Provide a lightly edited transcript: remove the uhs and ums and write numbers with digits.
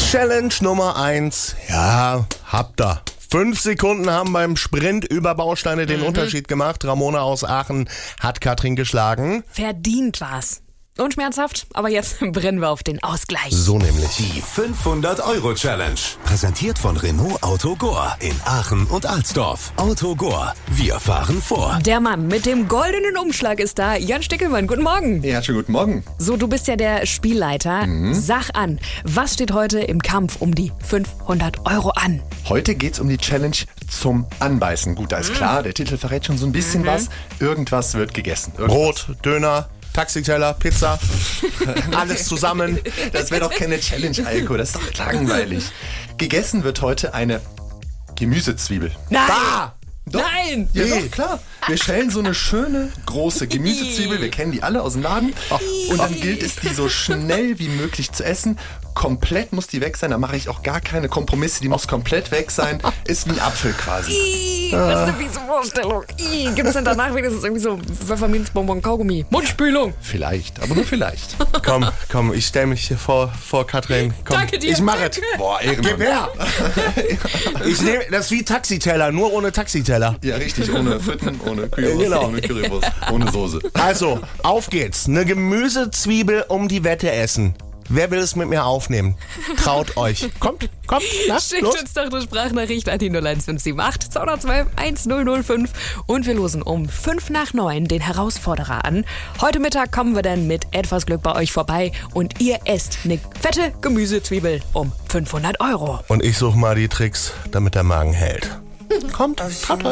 Challenge Nummer 1. Ja, habt ihr. 5 Sekunden haben beim Sprint über Bausteine den Unterschied gemacht. Ramona aus Aachen hat Katrin geschlagen. Verdient war's. Unschmerzhaft, aber jetzt brennen wir auf den Ausgleich. So nämlich. Die 500-Euro-Challenge. Präsentiert von Renault Autogor in Aachen und Alsdorf. Autogor, wir fahren vor. Der Mann mit dem goldenen Umschlag ist da. Jan Stickelmann, guten Morgen. Ja, schönen guten Morgen. So, du bist ja der Spielleiter. Sag an, was steht heute im Kampf um die 500 Euro an? Heute geht's um die Challenge zum Anbeißen. Gut, da ist klar, der Titel verrät schon so ein bisschen was. Irgendwas wird gegessen. Brot, Döner, Taxiteller, Pizza, alles zusammen. Das wäre doch keine Challenge, Heiko. Das ist doch langweilig. Gegessen wird heute eine Gemüsezwiebel. Nein! Da! Doch. Nein! Ja, doch, klar. Wir schälen so eine schöne, große Gemüsezwiebel. Wir kennen die alle aus dem Laden. Und dann gilt es, die so schnell wie möglich zu essen. Komplett muss die weg sein. Da mache ich auch gar keine Kompromisse. Die muss komplett weg sein. Ist wie ein Apfel quasi. Was ist denn diese Vorstellung? Gibt's denn danach wenigstens irgendwie so Pfefferminzbonbon, Kaugummi? Mundspülung! Vielleicht, aber nur vielleicht. Komm, ich stelle mich hier vor Katrin. Komm, Danke dir. ich mache es. Boah, Gib Ehrenmann. her. Ich nehme das ist wie Taxiteller, nur ohne Taxiteller. Ja, richtig. Ohne Fritten, ohne Currywurst, Genau. ohne Currywurst, ohne Soße. Also, auf geht's. Eine Gemüsezwiebel um die Wette essen. Wer will es mit mir aufnehmen? Traut euch. Kommt, na, Schickt los. uns doch eine Sprachnachricht an die 01578 212 1005 und wir losen um 5 nach 9 den Herausforderer an. Heute Mittag kommen wir dann mit etwas Glück bei euch vorbei und ihr esst eine fette Gemüsezwiebel um 500 Euro. Und ich suche mal die Tricks, damit der Magen hält. Kommt, traut euch.